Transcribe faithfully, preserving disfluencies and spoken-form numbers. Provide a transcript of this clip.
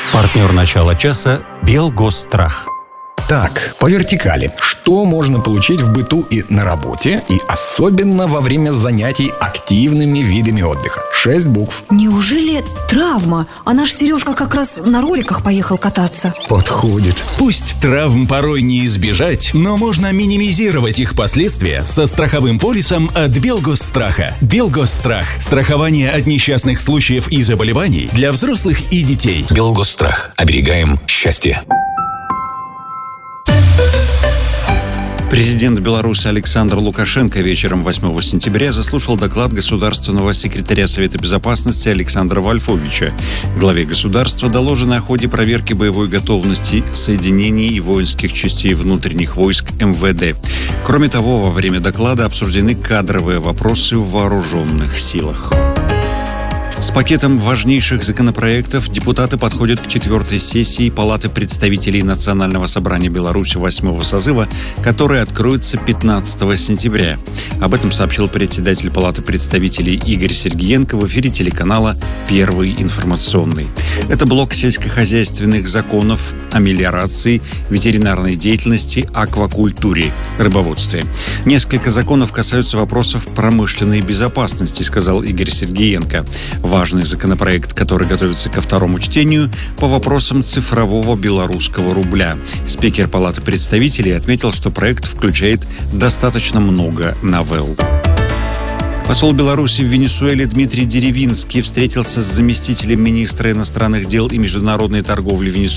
Партнер начала часа «Белгосстрах». Так, по вертикали. Что можно получить в быту и на работе, и особенно во время занятий активными видами отдыха? Шесть букв. Неужели травма? А наш Сережка как раз на роликах поехал кататься. Подходит. Пусть травм порой не избежать, но можно минимизировать их последствия со страховым полисом от Белгосстраха. Белгосстрах. Страхование от несчастных случаев и заболеваний для взрослых и детей. Белгосстрах. Оберегаем счастье. Президент Беларуси Александр Лукашенко вечером восьмого сентября заслушал доклад государственного секретаря Совета Безопасности Александра Вольфовича. Главе государства доложено о ходе проверки боевой готовности соединений и воинских частей внутренних войск эм вэ дэ. Кроме того, во время доклада обсуждены кадровые вопросы в вооруженных силах. С пакетом важнейших законопроектов депутаты подходят к четвертой сессии Палаты представителей Национального собрания Беларуси восьмого созыва, которая откроется пятнадцатого сентября. Об этом сообщил председатель Палаты представителей Игорь Сергиенко в эфире телеканала «Первый информационный». Это блок сельскохозяйственных законов о мелиорации, ветеринарной деятельности, аквакультуре, рыбоводстве. Несколько законов касаются вопросов промышленной безопасности, сказал Игорь Сергиенко. Важный законопроект, который готовится ко второму чтению, по вопросам цифрового белорусского рубля. Спикер Палаты представителей отметил, что проект включает достаточно много новелл. Посол Беларуси в Венесуэле Дмитрий Деревинский встретился с заместителем министра иностранных дел и международной торговли Венесуэлы